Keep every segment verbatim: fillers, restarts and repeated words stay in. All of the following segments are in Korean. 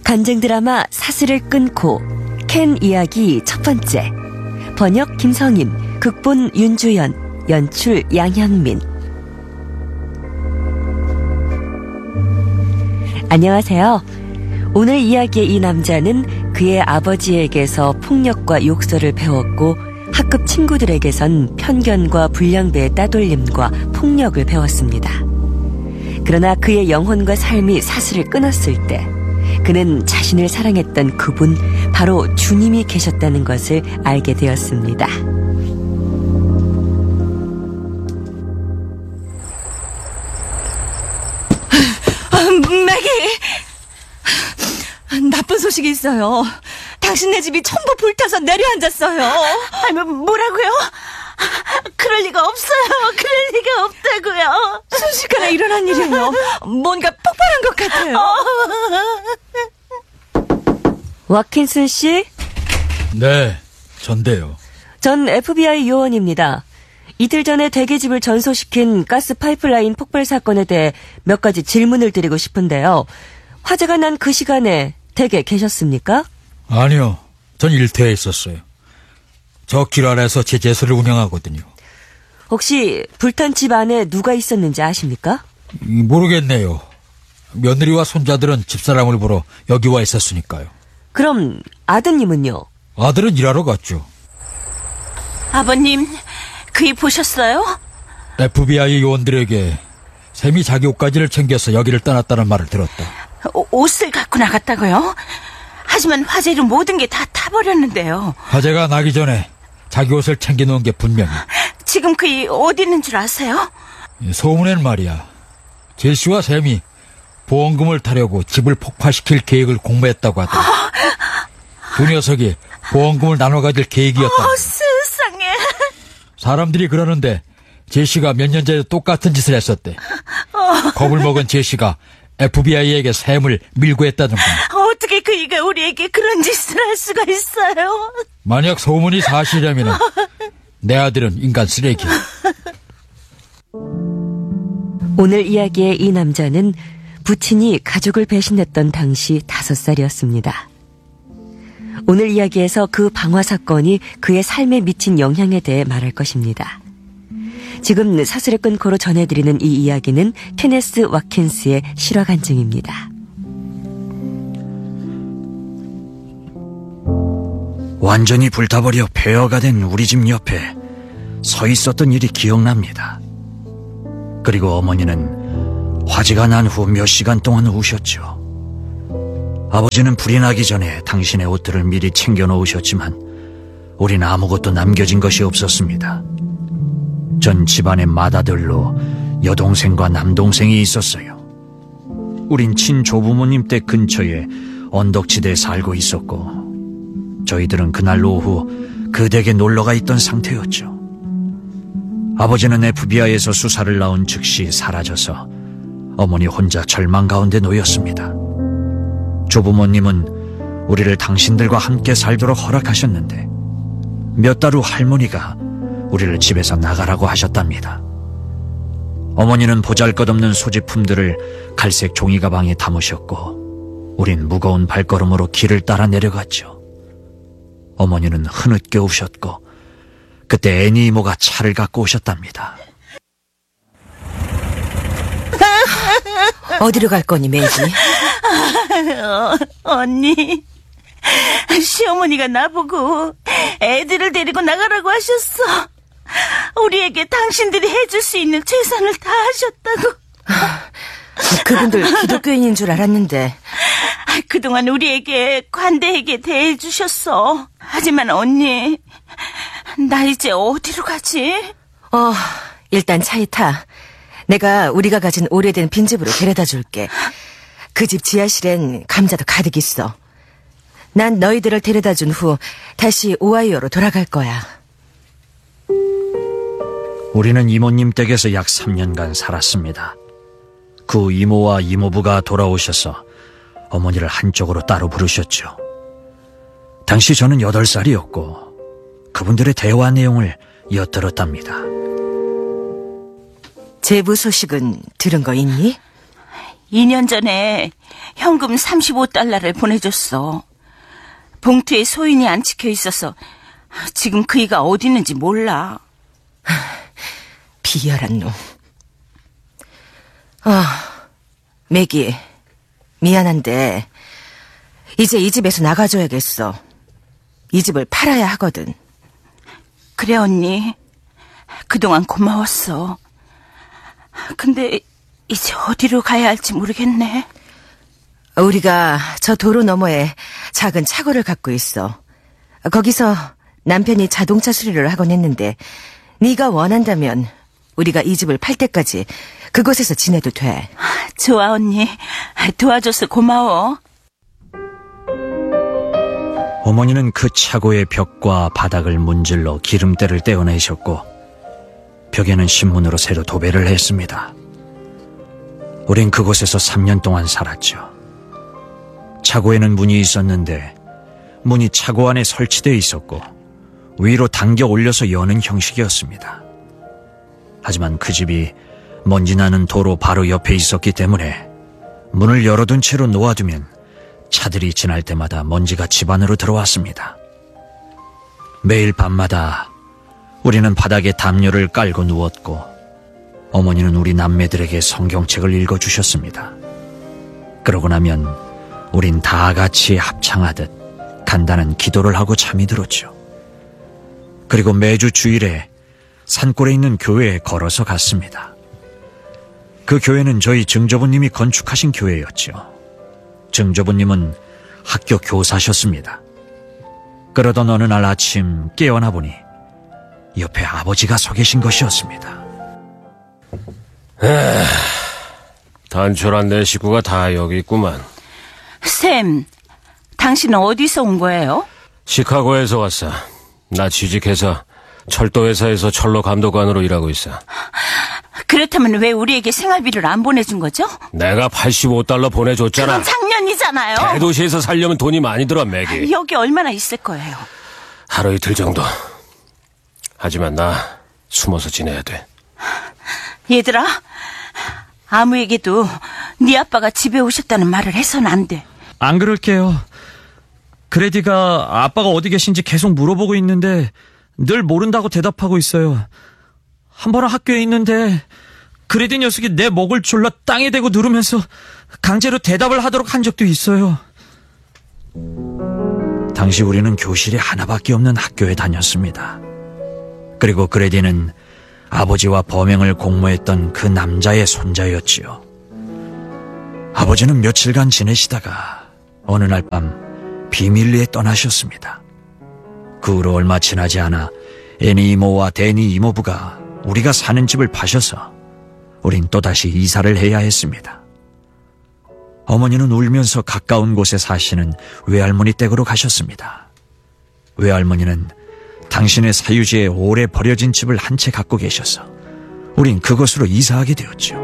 간증 드라마 사슬을 끊고 캔 이야기 첫 번째. 번역 김성인, 극본 윤주연, 연출 양현민. 안녕하세요. 오늘 이야기의 이 남자는 그의 아버지에게서 폭력과 욕설을 배웠고 학급 친구들에게선 편견과 불량배의 따돌림과 폭력을 배웠습니다. 그러나 그의 영혼과 삶이 사슬을 끊었을 때 그는 자신을 사랑했던 그분, 바로 주님이 계셨다는 것을 알게 되었습니다. 매기! 나쁜 소식이 있어요. 당신네 집이 전부 불타서 내려앉았어요. 아니, 뭐, 뭐라고요? 그럴 리가 없어요. 그럴 리가 없다고요. 순식간에 일어난 일이에요. 뭔가 폭발한 것 같아요. 와킨슨 씨? 네, 전데요. 전 에프비아이 요원입니다. 이틀 전에 대기집을 전소시킨 가스 파이프라인 폭발 사건에 대해 몇 가지 질문을 드리고 싶은데요. 화재가 난 그 시간에 댁에 계셨습니까? 아니요, 전 일터에 있었어요. 저 길 아래에서 제 제수를 운영하거든요. 혹시 불탄 집 안에 누가 있었는지 아십니까? 모르겠네요. 며느리와 손자들은 집사람을 보러 여기 와 있었으니까요. 그럼 아드님은요? 아들은 일하러 갔죠. 아버님, 그이 보셨어요? 에프비아이 요원들에게 샘이 자기 옷가지를 챙겨서 여기를 떠났다는 말을 들었다. 오, 옷을 갖고 나갔다고요? 하지만 화재로 모든 게 다 타버렸는데요. 화재가 나기 전에 자기 옷을 챙겨놓은 게 분명히. 지금 그이 어디 있는 줄 아세요? 소문엔 말이야, 제시와 샘이 보험금을 타려고 집을 폭파시킬 계획을 공모했다고 하더라. 두 녀석이 보험금을 나눠 가질 계획이었다. 어, 세상에. 사람들이 그러는데 제시가 몇 년 전에 똑같은 짓을 했었대. 어. 겁을 먹은 제시가 에프비아이에게 샘을 밀고 했다는 거야. 어떻게 그이가 우리에게 그런 짓을 할 수가 있어요? 만약 소문이 사실이라면 내 아들은 인간 쓰레기야. 오늘 이야기의 이 남자는 부친이 가족을 배신했던 당시 다섯 살이었습니다. 오늘 이야기에서 그 방화 사건이 그의 삶에 미친 영향에 대해 말할 것입니다. 지금 사슬을 끊고로 전해드리는 이 이야기는 케네스 와킨스의 실화 간증입니다. 완전히 불타버려 폐허가 된 우리 집 옆에 서 있었던 일이 기억납니다. 그리고 어머니는 화재가 난 후 몇 시간 동안 우셨죠. 아버지는 불이 나기 전에 당신의 옷들을 미리 챙겨 놓으셨지만 우리는 아무것도 남겨진 것이 없었습니다. 전 집안의 맏아들로 여동생과 남동생이 있었어요. 우린 친조부모님 댁 근처에 언덕지대에 살고 있었고 저희들은 그날 오후 그 댁에 놀러가 있던 상태였죠. 아버지는 에프비아이에서 수사를 나온 즉시 사라져서 어머니 혼자 절망 가운데 놓였습니다. 조부모님은 우리를 당신들과 함께 살도록 허락하셨는데 몇 달 후 할머니가 우리를 집에서 나가라고 하셨답니다. 어머니는 보잘것없는 소지품들을 갈색 종이 가방에 담으셨고 우린 무거운 발걸음으로 길을 따라 내려갔죠. 어머니는 흐느껴 우셨고 그때 애니 이모가 차를 갖고 오셨답니다. 어디로 갈 거니, 매지? 어, 언니, 시어머니가 나보고 애들을 데리고 나가라고 하셨어. 우리에게 당신들이 해줄 수 있는 최선을 다 하셨다고. 그분들 기독교인인 줄 알았는데. 그동안 우리에게 관대하게 대해주셨어. 하지만 언니, 나 이제 어디로 가지? 어, 일단 차에 타. 내가 우리가 가진 오래된 빈집으로 데려다 줄게. 그 집 지하실엔 감자도 가득 있어. 난 너희들을 데려다 준 후 다시 오하이오로 돌아갈 거야. 우리는 이모님 댁에서 약 삼 년간 살았습니다. 그 이모와 이모부가 돌아오셔서 어머니를 한쪽으로 따로 부르셨죠. 당시 저는 여덟 살이었고 그분들의 대화 내용을 엿들었답니다. 제부 소식은 들은 거 있니? 이 년 전에 현금 삼십오 달러를 보내줬어. 봉투에 소인이 안 찍혀 있어서 지금 그이가 어디 있는지 몰라. 비열한 놈. 아, 매기, 미안한데 이제 이 집에서 나가줘야겠어. 이 집을 팔아야 하거든. 그래 언니, 그동안 고마웠어. 근데 이제 어디로 가야 할지 모르겠네. 우리가 저 도로 너머에 작은 차고를 갖고 있어. 거기서 남편이 자동차 수리를 하곤 했는데 네가 원한다면 우리가 이 집을 팔 때까지 그곳에서 지내도 돼. 좋아 언니, 도와줘서 고마워. 어머니는 그 차고의 벽과 바닥을 문질러 기름때를 떼어내셨고 벽에는 신문으로 새로 도배를 했습니다. 우린 그곳에서 삼 년 동안 살았죠. 차고에는 문이 있었는데 문이 차고 안에 설치되어 있었고 위로 당겨 올려서 여는 형식이었습니다. 하지만 그 집이 먼지 나는 도로 바로 옆에 있었기 때문에 문을 열어둔 채로 놓아두면 차들이 지날 때마다 먼지가 집 안으로 들어왔습니다. 매일 밤마다 우리는 바닥에 담요를 깔고 누웠고 어머니는 우리 남매들에게 성경책을 읽어주셨습니다. 그러고 나면 우린 다 같이 합창하듯 간단한 기도를 하고 잠이 들었죠. 그리고 매주 주일에 산골에 있는 교회에 걸어서 갔습니다. 그 교회는 저희 증조부님이 건축하신 교회였죠. 증조부님은 학교 교사셨습니다. 그러던 어느 날 아침 깨어나 보니 옆에 아버지가 서 계신 것이었습니다. 에휴, 단촐한 내 식구가 다 여기 있구만. 샘, 당신은 어디서 온 거예요? 시카고에서 왔어. 나 취직해서 철도회사에서 철로 감독관으로 일하고 있어. 그렇다면 왜 우리에게 생활비를 안 보내준 거죠? 내가 팔십오 달러 보내줬잖아. 그건 작년이잖아요. 대도시에서 살려면 돈이 많이 들어, 맥이. 여기 얼마나 있을 거예요? 하루 이틀 정도. 하지만 나 숨어서 지내야 돼. 얘들아, 아무에게도 네 아빠가 집에 오셨다는 말을 해서는 안 돼. 안 그럴게요. 그레디가 아빠가 어디 계신지 계속 물어보고 있는데 늘 모른다고 대답하고 있어요. 한 번은 학교에 있는데 그레디 녀석이 내 목을 졸라 땅에 대고 누르면서 강제로 대답을 하도록 한 적도 있어요. 당시 우리는 교실이 하나밖에 없는 학교에 다녔습니다. 그리고 그레디는 아버지와 범행을 공모했던 그 남자의 손자였지요. 아버지는 며칠간 지내시다가 어느 날 밤 비밀리에 떠나셨습니다. 그 후로 얼마 지나지 않아 애니 이모와 데니 이모부가 우리가 사는 집을 파셔서 우린 또다시 이사를 해야 했습니다. 어머니는 울면서 가까운 곳에 사시는 외할머니 댁으로 가셨습니다. 외할머니는 당신의 사유지에 오래 버려진 집을 한 채 갖고 계셔서 우린 그곳으로 이사하게 되었죠.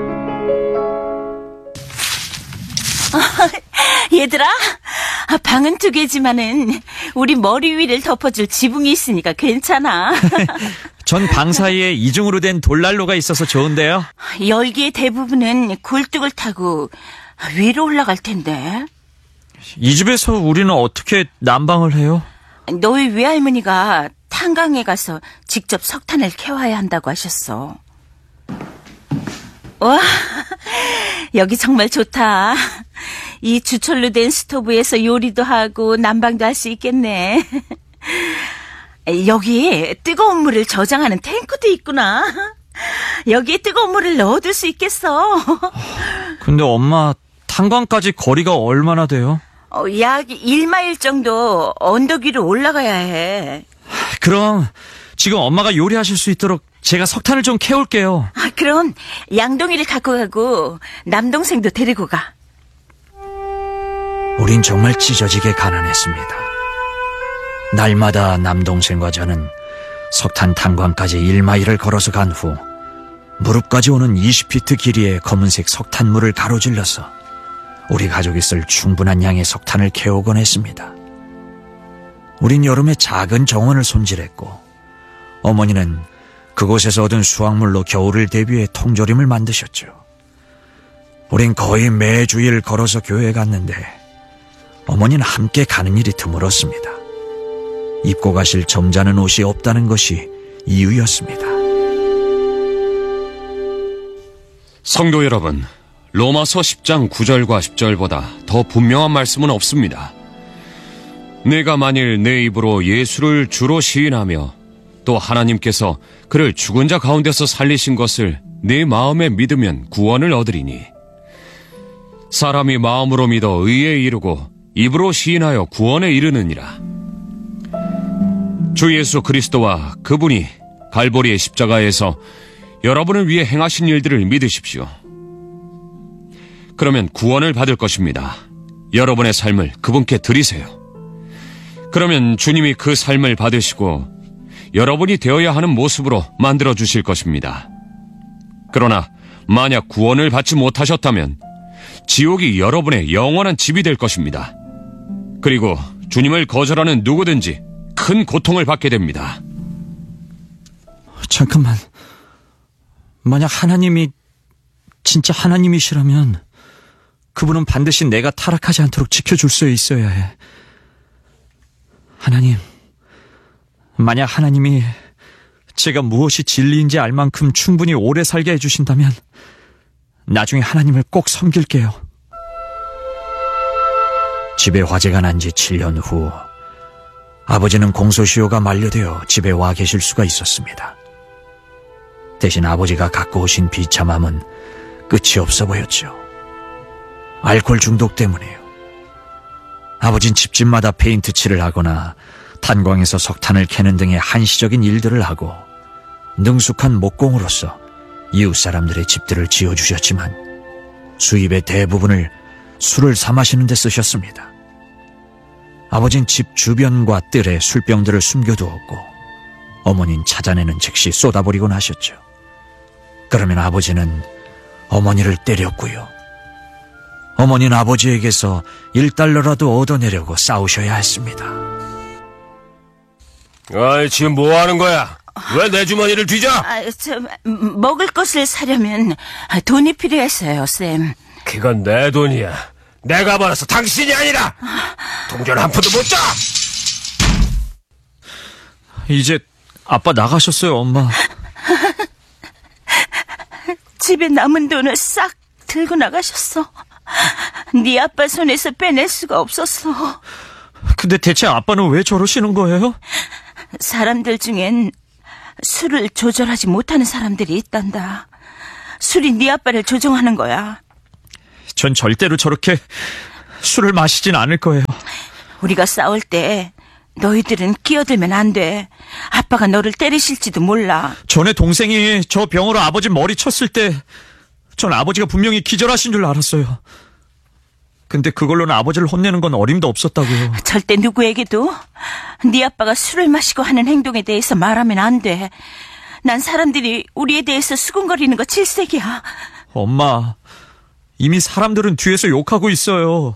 얘들아, 방은 두 개지만은 우리 머리 위를 덮어줄 지붕이 있으니까 괜찮아. 전 방 사이에 이중으로 된 돌난로가 있어서 좋은데요. 열기의 대부분은 굴뚝을 타고 위로 올라갈 텐데. 이 집에서 우리는 어떻게 난방을 해요? 너희 외할머니가 탄광에 가서 직접 석탄을 캐와야 한다고 하셨어. 와, 여기 정말 좋다. 이 주철로 된 스토브에서 요리도 하고 난방도 할 수 있겠네. 여기 뜨거운 물을 저장하는 탱크도 있구나. 여기에 뜨거운 물을 넣어둘 수 있겠어. 근데 엄마, 탄광까지 거리가 얼마나 돼요? 어, 약 일 마일 정도 언덕 위로 올라가야 해. 그럼 지금 엄마가 요리하실 수 있도록 제가 석탄을 좀 캐올게요. 아, 그럼 양동이를 갖고 가고 남동생도 데리고 가. 우린 정말 찢어지게 가난했습니다. 날마다 남동생과 저는 석탄 탄광까지 일 마일을 걸어서 간 후 무릎까지 오는 이십 피트 길이의 검은색 석탄물을 가로질러서 우리 가족이 쓸 충분한 양의 석탄을 캐오곤 했습니다. 우린 여름에 작은 정원을 손질했고 어머니는 그곳에서 얻은 수확물로 겨울을 대비해 통조림을 만드셨죠. 우린 거의 매주일 걸어서 교회에 갔는데 어머니는 함께 가는 일이 드물었습니다. 입고 가실 점잖은 옷이 없다는 것이 이유였습니다. 성도 여러분, 로마서 십 장 구 절과 십 절보다 더 분명한 말씀은 없습니다. 내가 만일 내 입으로 예수를 주로 시인하며 또 하나님께서 그를 죽은 자 가운데서 살리신 것을 내 마음에 믿으면 구원을 얻으리니, 사람이 마음으로 믿어 의에 이르고 입으로 시인하여 구원에 이르느니라. 주 예수 그리스도와 그분이 갈보리의 십자가에서 여러분을 위해 행하신 일들을 믿으십시오. 그러면 구원을 받을 것입니다. 여러분의 삶을 그분께 드리세요. 그러면 주님이 그 삶을 받으시고 여러분이 되어야 하는 모습으로 만들어 주실 것입니다. 그러나 만약 구원을 받지 못하셨다면 지옥이 여러분의 영원한 집이 될 것입니다. 그리고 주님을 거절하는 누구든지 큰 고통을 받게 됩니다. 잠깐만. 만약 하나님이 진짜 하나님이시라면 그분은 반드시 내가 타락하지 않도록 지켜줄 수 있어야 해. 하나님, 만약 하나님이 제가 무엇이 진리인지 알 만큼 충분히 오래 살게 해주신다면 나중에 하나님을 꼭 섬길게요. 집에 화재가 난 지 칠 년 후 아버지는 공소시효가 만료되어 집에 와 계실 수가 있었습니다. 대신 아버지가 갖고 오신 비참함은 끝이 없어 보였죠. 알코올 중독 때문에요. 아버진 집집마다 페인트 칠을 하거나 탄광에서 석탄을 캐는 등의 한시적인 일들을 하고 능숙한 목공으로서 이웃 사람들의 집들을 지어주셨지만 수입의 대부분을 술을 사 마시는 데 쓰셨습니다. 아버진 집 주변과 뜰에 술병들을 숨겨두었고 어머니는 찾아내는 즉시 쏟아버리곤 하셨죠. 그러면 아버지는 어머니를 때렸고요. 어머니는 아버지에게서 일 달러라도 얻어내려고 싸우셔야 했습니다. 아이, 지금 뭐 하는 거야? 왜 내 주머니를 뒤져? 아, 저, 먹을 것을 사려면 돈이 필요했어요, 쌤. 그건 내 돈이야. 내가 벌어서 당신이 아니라. 동전 한 푼도 못 줘. 이제 아빠 나가셨어요, 엄마. 집에 남은 돈을 싹 들고 나가셨어. 네 아빠 손에서 빼낼 수가 없었어. 근데 대체 아빠는 왜 저러시는 거예요? 사람들 중엔 술을 조절하지 못하는 사람들이 있단다. 술이 네 아빠를 조종하는 거야. 전 절대로 저렇게 술을 마시진 않을 거예요. 우리가 싸울 때 너희들은 끼어들면 안 돼. 아빠가 너를 때리실지도 몰라. 전에 동생이 저 병으로 아버지 머리 쳤을 때 전 아버지가 분명히 기절하신 줄 알았어요. 근데 그걸로는 아버지를 혼내는 건 어림도 없었다고요. 절대 누구에게도 네 아빠가 술을 마시고 하는 행동에 대해서 말하면 안 돼. 난 사람들이 우리에 대해서 수군거리는 거 질색이야. 엄마, 이미 사람들은 뒤에서 욕하고 있어요.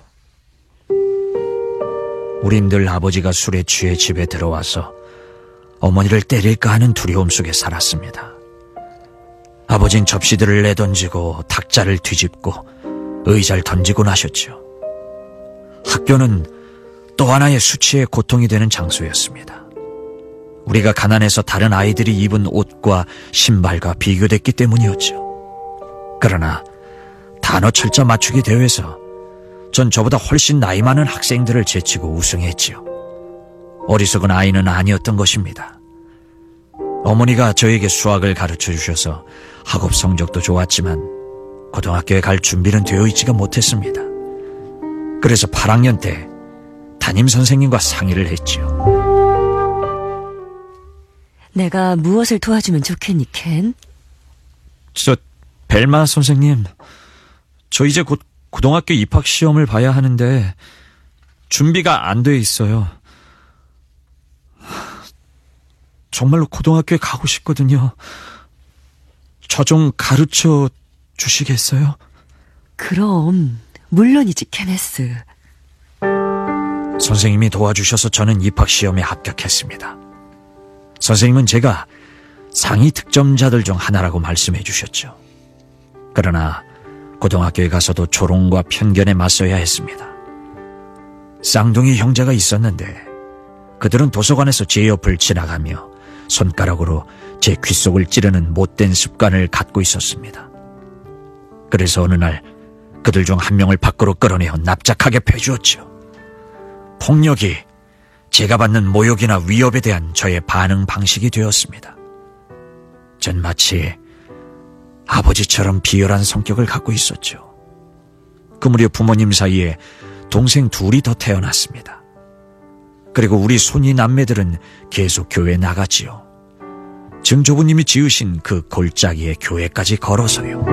우린 늘 아버지가 술에 취해 집에 들어와서 어머니를 때릴까 하는 두려움 속에 살았습니다. 아버진 접시들을 내던지고 탁자를 뒤집고 의자를 던지곤 하셨죠. 학교는 또 하나의 수치의 고통이 되는 장소였습니다. 우리가 가난해서 다른 아이들이 입은 옷과 신발과 비교됐기 때문이었죠. 그러나 단어 철자 맞추기 대회에서 전 저보다 훨씬 나이 많은 학생들을 제치고 우승했지요. 어리석은 아이는 아니었던 것입니다. 어머니가 저에게 수학을 가르쳐 주셔서 학업 성적도 좋았지만 고등학교에 갈 준비는 되어 있지가 못했습니다. 그래서 팔 학년 때 담임 선생님과 상의를 했지요. 내가 무엇을 도와주면 좋겠니, 켄? 저 벨마 선생님, 저 이제 곧 고등학교 입학 시험을 봐야 하는데 준비가 안 돼 있어요. 정말로 고등학교에 가고 싶거든요. 저 좀 가르쳐 주시겠어요? 그럼 물론이지, 케네스. 선생님이 도와주셔서 저는 입학 시험에 합격했습니다. 선생님은 제가 상위 득점자들 중 하나라고 말씀해 주셨죠. 그러나 고등학교에 가서도 조롱과 편견에 맞서야 했습니다. 쌍둥이 형제가 있었는데 그들은 도서관에서 제 옆을 지나가며 손가락으로 제 귓속을 찌르는 못된 습관을 갖고 있었습니다. 그래서 어느 날 그들 중 한 명을 밖으로 끌어내어 납작하게 패주었죠. 폭력이 제가 받는 모욕이나 위협에 대한 저의 반응 방식이 되었습니다. 전 마치 아버지처럼 비열한 성격을 갖고 있었죠. 그 무렵 부모님 사이에 동생 둘이 더 태어났습니다. 그리고 우리 손이 남매들은 계속 교회에 나갔지요. 증조부님이 지으신 그 골짜기의 교회까지 걸어서요.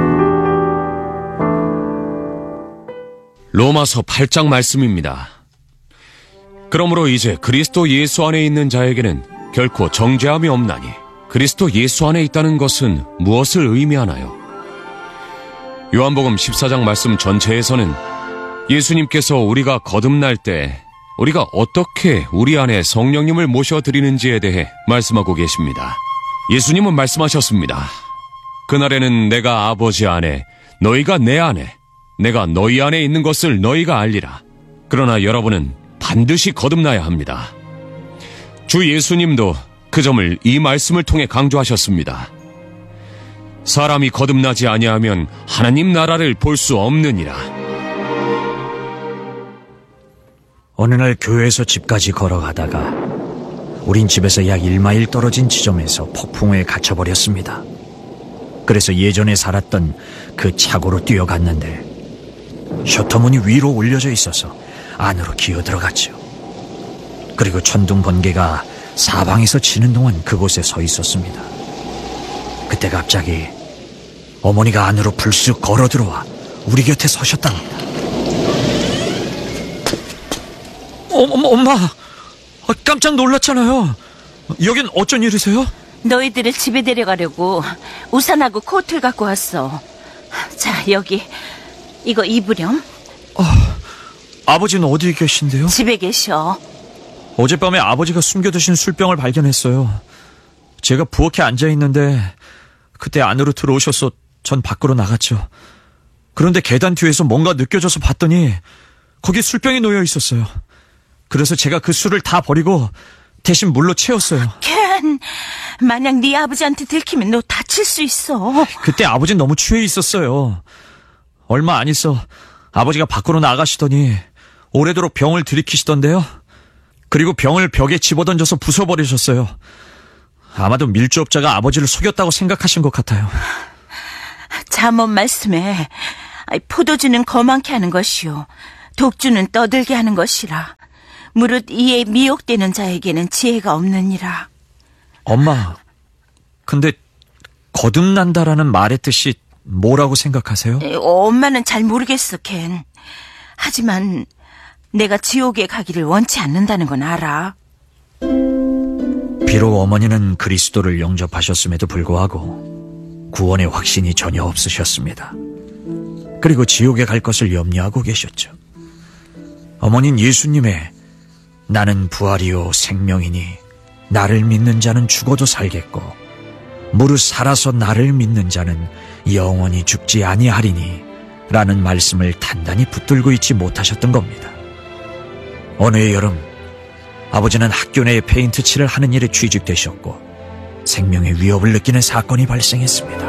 로마서 팔 장 말씀입니다. 그러므로 이제 그리스도 예수 안에 있는 자에게는 결코 정죄함이 없나니 그리스도 예수 안에 있다는 것은 무엇을 의미하나요? 요한복음 십사 장 말씀 전체에서는 예수님께서 우리가 거듭날 때 우리가 어떻게 우리 안에 성령님을 모셔드리는지에 대해 말씀하고 계십니다. 예수님은 말씀하셨습니다. 그날에는 내가 아버지 안에, 너희가 내 안에, 내가 너희 안에 있는 것을 너희가 알리라. 그러나 여러분은 반드시 거듭나야 합니다. 주 예수님도 그 점을 이 말씀을 통해 강조하셨습니다. 사람이 거듭나지 아니하면 하나님 나라를 볼 수 없느니라. 어느 날 교회에서 집까지 걸어가다가 우린 집에서 약 일 마일 떨어진 지점에서 폭풍우에 갇혀버렸습니다. 그래서 예전에 살았던 그 차고로 뛰어갔는데 셔터문이 위로 올려져 있어서 안으로 기어들어갔죠. 그리고 천둥 번개가 사방에서 치는 동안 그곳에 서 있었습니다. 그때 갑자기 어머니가 안으로 불쑥 걸어들어와 우리 곁에 서셨답니다. 어, 엄마, 엄마, 깜짝 놀랐잖아요. 여긴 어쩐 일이세요? 너희들을 집에 데려가려고 우산하고 코트를 갖고 왔어. 자, 여기 이거 입으렴. 아버지는 어디 계신데요? 집에 계셔. 어젯밤에 아버지가 숨겨두신 술병을 발견했어요. 제가 부엌에 앉아있는데 그때 안으로 들어오셔서 전 밖으로 나갔죠. 그런데 계단 뒤에서 뭔가 느껴져서 봤더니 거기 술병이 놓여 있었어요. 그래서 제가 그 술을 다 버리고 대신 물로 채웠어요. 켄, 만약 네 아버지한테 들키면 너 다칠 수 있어. 그때 아버지는 너무 취해 있었어요. 얼마 안 있어 아버지가 밖으로 나가시더니 오래도록 병을 들이키시던데요. 그리고 병을 벽에 집어던져서 부숴버리셨어요. 아마도 밀주업자가 아버지를 속였다고 생각하신 것 같아요. 잠언 말씀에 포도주는 거만케 하는 것이요 독주는 떠들게 하는 것이라. 무릇 이에 미혹되는 자에게는 지혜가 없느니라. 엄마, 근데 거듭난다라는 말의 뜻이 뭐라고 생각하세요? 에, 엄마는 잘 모르겠어, 켄. 하지만 내가 지옥에 가기를 원치 않는다는 건 알아. 비록 어머니는 그리스도를 영접하셨음에도 불구하고 구원의 확신이 전혀 없으셨습니다. 그리고 지옥에 갈 것을 염려하고 계셨죠. 어머니는 예수님의 나는 부활이요 생명이니 나를 믿는 자는 죽어도 살겠고 무릇 살아서 나를 믿는 자는 영원히 죽지 아니하리니 라는 말씀을 단단히 붙들고 있지 못하셨던 겁니다. 어느 해 여름 아버지는 학교 내에 페인트 칠을 하는 일에 취직되셨고 생명의 위협을 느끼는 사건이 발생했습니다.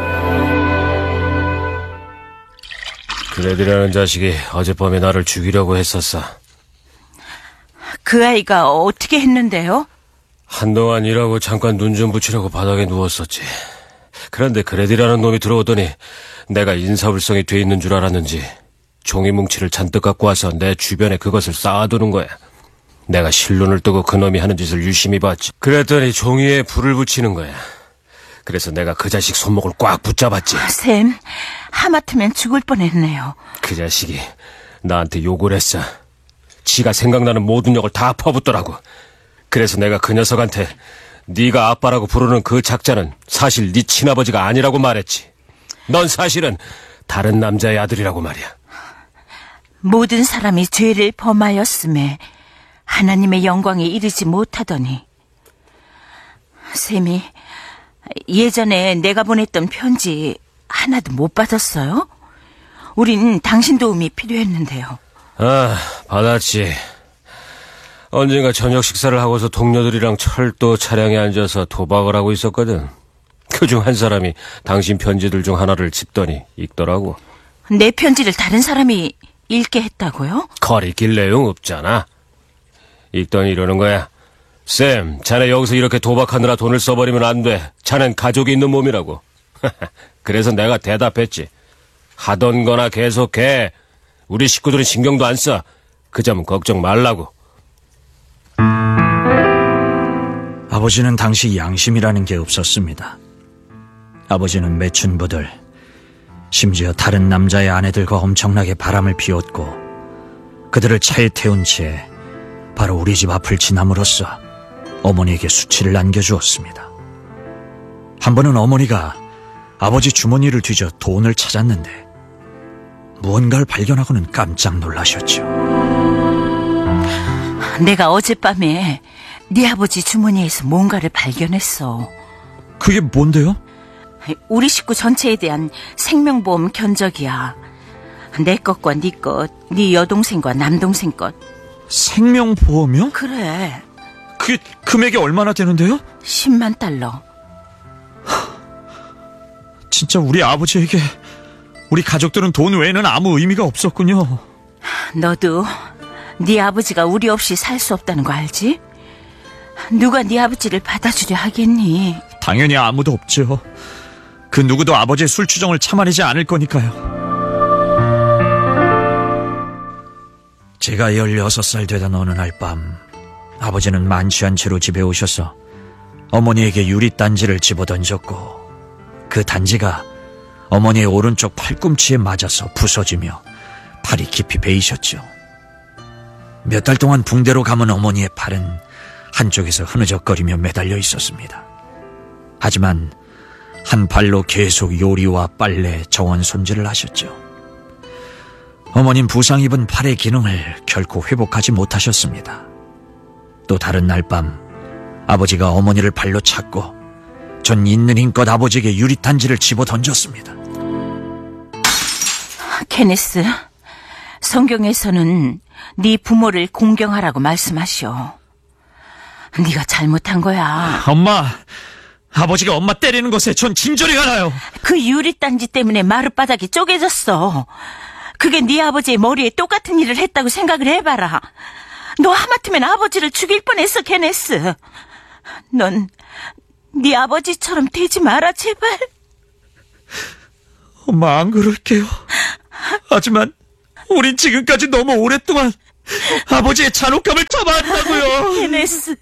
그레디라는 자식이 어젯밤에 나를 죽이려고 했었어. 그 아이가 어떻게 했는데요? 한동안 일하고 잠깐 눈 좀 붙이려고 바닥에 누웠었지. 그런데 그레디라는 놈이 들어오더니 내가 인사불성이 돼 있는 줄 알았는지 종이뭉치를 잔뜩 갖고 와서 내 주변에 그것을 쌓아두는 거야. 내가 실눈을 뜨고 그놈이 하는 짓을 유심히 봤지. 그랬더니 종이에 불을 붙이는 거야. 그래서 내가 그 자식 손목을 꽉 붙잡았지. 샘, 하마터면 죽을 뻔했네요. 그 자식이 나한테 욕을 했어. 지가 생각나는 모든 욕을 다 퍼붓더라고. 그래서 내가 그 녀석한테 네가 아빠라고 부르는 그 작자는 사실 네 친아버지가 아니라고 말했지. 넌 사실은 다른 남자의 아들이라고 말이야. 모든 사람이 죄를 범하였음에 하나님의 영광에 이르지 못하더니. 샘이 예전에 내가 보냈던 편지 하나도 못 받았어요? 우린 당신 도움이 필요했는데요. 아, 받았지. 언젠가 저녁 식사를 하고서 동료들이랑 철도 차량에 앉아서 도박을 하고 있었거든. 그중 한 사람이 당신 편지들 중 하나를 집더니 읽더라고. 내 편지를 다른 사람이 읽게 했다고요? 거리낄 내용 없잖아. 읽더니 이러는 거야. 쌤, 자네 여기서 이렇게 도박하느라 돈을 써버리면 안 돼. 자넨 가족이 있는 몸이라고. 그래서 내가 대답했지. 하던 거나 계속해. 우리 식구들은 신경도 안 써. 그 점은 걱정 말라고. 아버지는 당시 양심이라는 게 없었습니다. 아버지는 매춘부들, 심지어 다른 남자의 아내들과 엄청나게 바람을 피웠고 그들을 차에 태운 채 바로 우리 집 앞을 지남으로써 어머니에게 수치를 남겨주었습니다. 한 번은 어머니가 아버지 주머니를 뒤져 돈을 찾았는데 무언가를 발견하고는 깜짝 놀라셨죠. 내가 어젯밤에 네 아버지 주머니에서 뭔가를 발견했어. 그게 뭔데요? 우리 식구 전체에 대한 생명보험 견적이야. 내 것과 네 것, 네 여동생과 남동생 것. 생명보험이요? 그래. 그게 금액이 얼마나 되는데요? 십만 달러. 진짜 우리 아버지에게 우리 가족들은 돈 외에는 아무 의미가 없었군요. 너도 네 아버지가 우리 없이 살 수 없다는 거 알지? 누가 네 아버지를 받아주려 하겠니? 당연히 아무도 없죠. 그 누구도 아버지의 술주정을 참아내지 않을 거니까요. 제가 열여섯 살 되던 어느 날 밤 아버지는 만취한 채로 집에 오셔서 어머니에게 유리단지를 집어던졌고 그 단지가 어머니의 오른쪽 팔꿈치에 맞아서 부서지며 팔이 깊이 베이셨죠. 몇 달 동안 붕대로 감은 어머니의 팔은 한쪽에서 흐느적거리며 매달려 있었습니다. 하지만 한 발로 계속 요리와 빨래, 정원 손질을 하셨죠. 어머님 부상 입은 팔의 기능을 결코 회복하지 못하셨습니다. 또 다른 날 밤 아버지가 어머니를 발로 찼고 전 있는 힘껏 아버지에게 유리단지를 집어 던졌습니다. 케네스, 성경에서는 네 부모를 공경하라고 말씀하셔. 네가 잘못한 거야. 엄마, 아버지가 엄마 때리는 것에 전 진저리가 나요. 그 유리단지 때문에 마룻바닥이 쪼개졌어. 그게 네 아버지의 머리에 똑같은 일을 했다고 생각을 해봐라. 너 하마터면 아버지를 죽일 뻔했어, 케네스. 넌 네 아버지처럼 되지 마라, 제발. 엄마, 안 그럴게요. 하지만 우린 지금까지 너무 오랫동안 아버지의 잔혹감을 참아왔다고요. 케네스.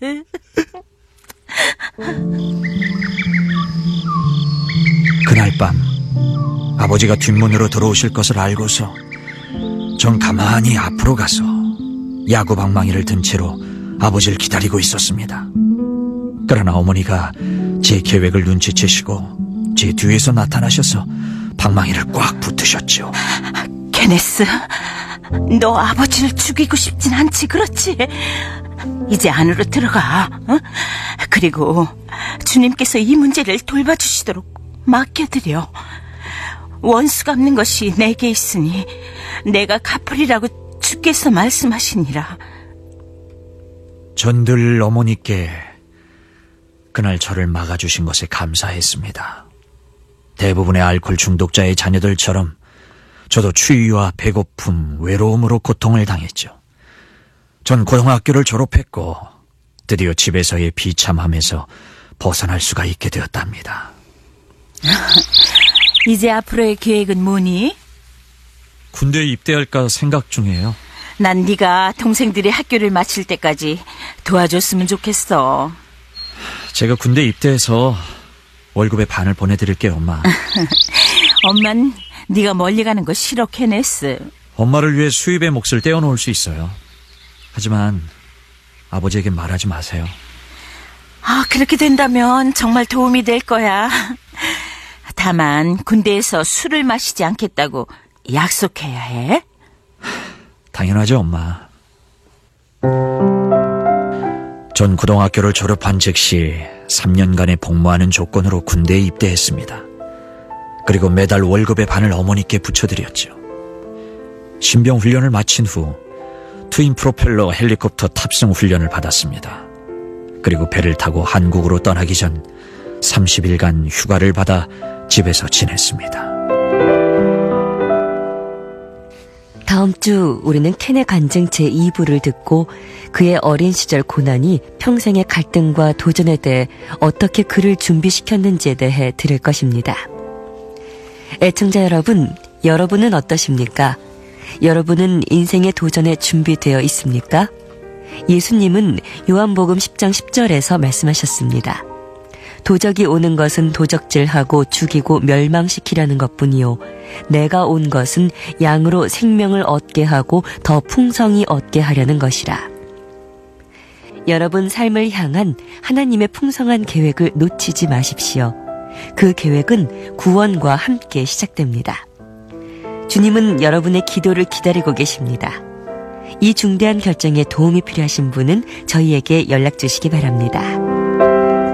그날 밤 아버지가 뒷문으로 들어오실 것을 알고서 전 가만히 앞으로 가서 야구 방망이를 든 채로 아버지를 기다리고 있었습니다. 그러나 어머니가 제 계획을 눈치채시고 제 뒤에서 나타나셔서 방망이를 꽉 붙으셨죠. 케네스, 너 아버지를 죽이고 싶진 않지, 그렇지? 이제 안으로 들어가. 어? 그리고 주님께서 이 문제를 돌봐주시도록 맡겨드려. 원수 갚는 것이 내게 있으니 내가 갚으리라고 주께서 말씀하시니라. 전 늘 어머니께 그날 저를 막아주신 것에 감사했습니다. 대부분의 알코올 중독자의 자녀들처럼 저도 추위와 배고픔, 외로움으로 고통을 당했죠. 전 고등학교를 졸업했고 드디어 집에서의 비참함에서 벗어날 수가 있게 되었답니다. 이제 앞으로의 계획은 뭐니? 군대에 입대할까 생각 중이에요. 난 네가 동생들이 학교를 마칠 때까지 도와줬으면 좋겠어. 제가 군대 입대해서 월급의 반을 보내드릴게요, 엄마. 엄만 네가 멀리 가는 거 싫어, 케네스. 엄마를 위해 수입의 몫을 떼어놓을 수 있어요. 하지만 아버지에게 말하지 마세요. 아, 그렇게 된다면 정말 도움이 될 거야. 다만 군대에서 술을 마시지 않겠다고 약속해야 해. 당연하죠, 엄마. 전 고등학교를 졸업한 즉시 삼 년간의 복무하는 조건으로 군대에 입대했습니다. 그리고 매달 월급의 반을 어머니께 붙여드렸죠. 신병 훈련을 마친 후 트윈 프로펠러 헬리콥터 탑승 훈련을 받았습니다. 그리고 배를 타고 한국으로 떠나기 전 삼십 일간 휴가를 받아 집에서 지냈습니다. 다음 주 우리는 켄의 간증 제이 부를 듣고 그의 어린 시절 고난이 평생의 갈등과 도전에 대해 어떻게 그를 준비시켰는지에 대해 들을 것입니다. 애청자 여러분, 여러분은 어떠십니까? 여러분은 인생의 도전에 준비되어 있습니까? 예수님은 요한복음 십 장 십 절에서 말씀하셨습니다. 도적이 오는 것은 도적질하고 죽이고 멸망시키려는 것뿐이요 내가 온 것은 양으로 생명을 얻게 하고 더 풍성히 얻게 하려는 것이라. 여러분 삶을 향한 하나님의 풍성한 계획을 놓치지 마십시오. 그 계획은 구원과 함께 시작됩니다. 주님은 여러분의 기도를 기다리고 계십니다. 이 중대한 결정에 도움이 필요하신 분은 저희에게 연락 주시기 바랍니다.